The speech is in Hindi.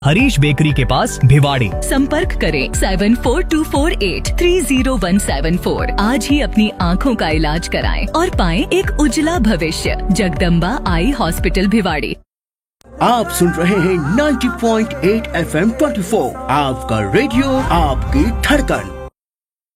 हरीश बेकरी के पास भिवाड़ी। संपर्क करें 7424830174। आज ही अपनी आँखों का इलाज कराएं और पाएं एक उज्जवला भविष्य। Jagdamba eye hospital Bhiwadi. आप सुन रहे हैं 90.8 FM 24, आपका रेडियो, आपकी धड़कन।